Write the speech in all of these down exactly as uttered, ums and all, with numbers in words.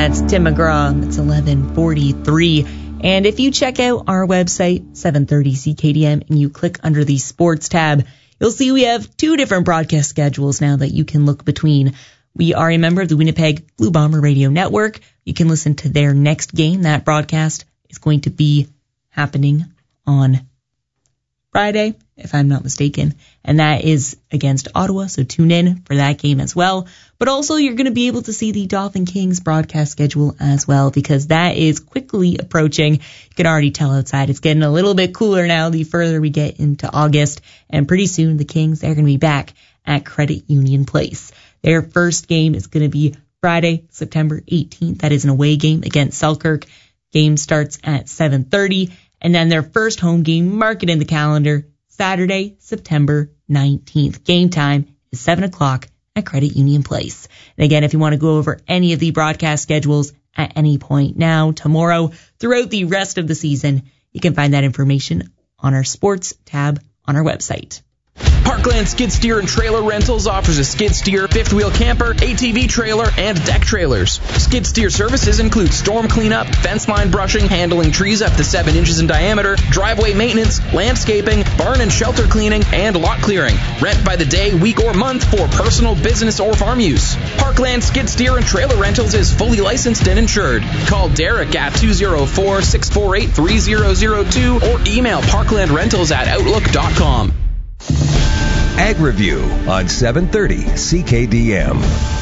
That's Tim McGraw. It's eleven forty-three. And if you check out our website, seven thirty C K D M, and you click under the sports tab, you'll see we have two different broadcast schedules now that you can look between. We are a member of the Winnipeg Blue Bomber Radio Network. You can listen to their next game. That broadcast is going to be happening on Friday, if I'm not mistaken, and that is against Ottawa, so tune in for that game as well. But also, you're going to be able to see the Dauphin Kings broadcast schedule as well, because that is quickly approaching. You can already tell outside it's getting a little bit cooler now the further we get into August, and pretty soon the Kings, they're going to be back at Credit Union Place. Their first game is going to be Friday, September eighteenth. That is an away game against Selkirk. Game starts at seven thirty. And then their first home game, mark it in the calendar, Saturday, September nineteenth. Game time is seven o'clock at Credit Union Place. And again, if you want to go over any of the broadcast schedules at any point now, tomorrow, throughout the rest of the season, you can find that information on our sports tab on our website. Parkland Skid Steer and Trailer Rentals offers a skid steer, fifth wheel camper, A T V trailer, and deck trailers. Skid steer services include storm cleanup, fence line brushing, handling trees up to seven inches in diameter, driveway maintenance, landscaping, barn and shelter cleaning, and lot clearing. Rent by the day, week, or month for personal, business, or farm use. Parkland Skid Steer and Trailer Rentals is fully licensed and insured. Call Derek at two oh four, six four eight, three oh oh two or email parklandrentals at outlook dot com. Ag Review on seven thirty C K D M.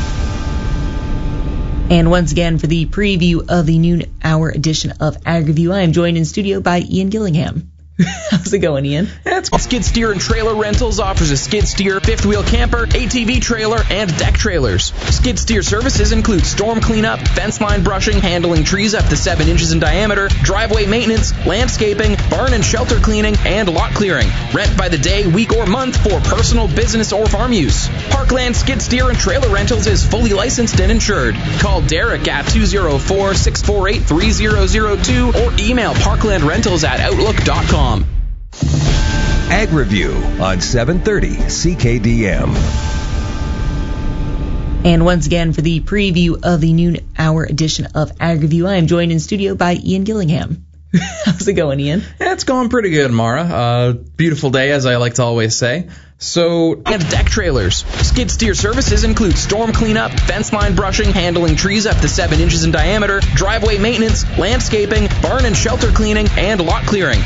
And once again, for the preview of the noon hour edition of Ag Review, I am joined in studio by Ian Gillingham. How's it going, Ian? That's Skid Steer and Trailer Rentals offers a skid steer, fifth wheel camper, A T V trailer, and deck trailers. Skid steer services include storm cleanup, fence line brushing, handling trees up to seven inches in diameter, driveway maintenance, landscaping, barn and shelter cleaning, and lot clearing. Rent by the day, week, or month for personal, business, or farm use. Parkland Skid Steer and Trailer Rentals is fully licensed and insured. Call Derek at two oh four, six four eight, three oh oh two or email parklandrentals at outlook dot com. Ag Review on seven thirty C K D M. And once again, for the preview of the noon hour edition of Ag Review, I am joined in studio by Ian Gillingham. How's it going, Ian? Yeah, it's going pretty good, Mara. Uh, beautiful day, as I like to always say. So, and deck trailers. Skid steer services include storm cleanup, fence line brushing, handling trees up to seven inches in diameter, driveway maintenance, landscaping, barn and shelter cleaning, and lot clearing.